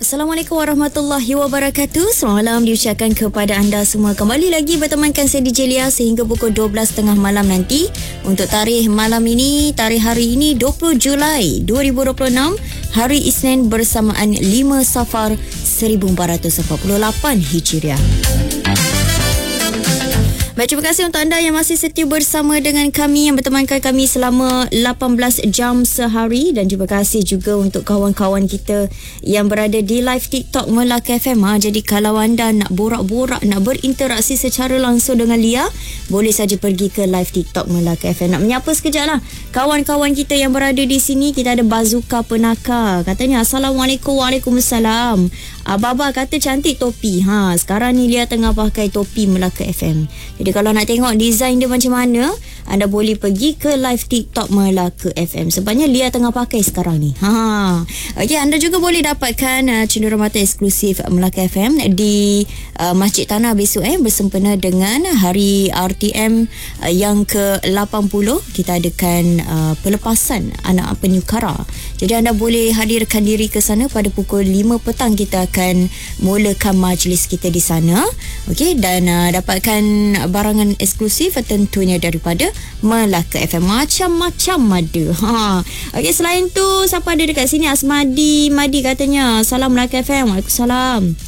Assalamualaikum warahmatullahi wabarakatuh. Selamat malam diucapkan kepada anda semua. Kembali lagi bertemankan saya DJ Lia sehingga pukul 12.30 malam nanti. Untuk tarikh malam ini, tarikh hari ini 20 Julai 2026, hari Isnin bersamaan 5 Safar 1448 Hijriah. Baik, terima kasih untuk anda yang masih setia bersama dengan kami, yang bertemankan kami selama 18 jam sehari, dan terima kasih juga untuk kawan-kawan kita yang berada di live TikTok Melaka FM. Jadi kalau anda nak borak-borak, nak berinteraksi secara langsung dengan Lia, boleh saja pergi ke live TikTok Melaka FM. Nak menyapa sekejap lah kawan-kawan kita yang berada di sini. Kita ada Bazuka Penakar, katanya Assalamualaikum. Waalaikumsalam. Ababa kata cantik topi. Sekarang ni Lia tengah pakai topi Melaka FM. Jadi kalau nak tengok design dia macam mana, anda boleh pergi ke live TikTok Melaka FM. Sebabnya Lia tengah pakai sekarang ni. Okey, anda juga boleh dapatkan cenderamata eksklusif Melaka FM di Masjid Tanah besok bersempena dengan hari RTM yang ke-80. Kita adakan pelepasan anak penyukara. Jadi anda boleh hadirkan diri ke sana pada pukul 5 petang. Kita akan mulakan majlis kita di sana. Okey, dan dapatkan barangan eksklusif tentunya daripada Melaka FM. Macam-macam ada. Okey, selain tu siapa ada dekat sini? Asmadi Madi katanya salam Melaka FM. Waalaikumsalam.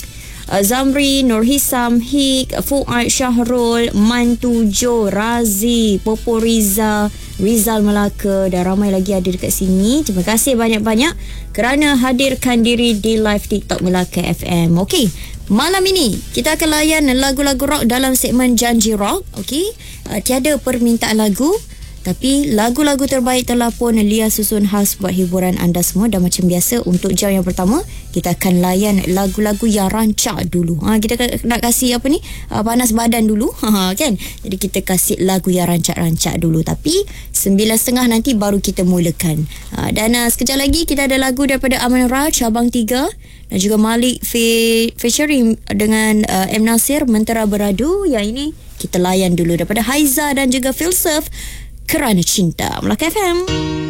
Zamri, Nur Hisam, Hik, Fuad Syahrul, Mantujo, Razi, Popo Riza, Rizal Melaka, dan ramai lagi ada dekat sini. Terima kasih banyak-banyak kerana hadirkan diri di live TikTok Melaka FM. Okey, malam ini kita akan layan lagu-lagu rock dalam segmen Janji Rock. Okey, tiada permintaan lagu, tapi lagu-lagu terbaik telah pun Lia susun khas buat hiburan anda semua. Dan macam biasa, untuk jam yang pertama kita akan layan lagu-lagu yang rancak dulu. Kita nak kasih panas badan dulu, kan? Jadi kita kasih lagu yang rancak-rancak dulu. Tapi 9.30 nanti baru kita mulakan. Dan sekejap lagi kita ada lagu daripada Aman Raj, Abang 3, dan juga Malik featuring dengan M. Nasir, Mentera Beradu. Yang ini kita layan dulu daripada Haiza dan juga Filsuf, Kerana Cinta. Melaka FM.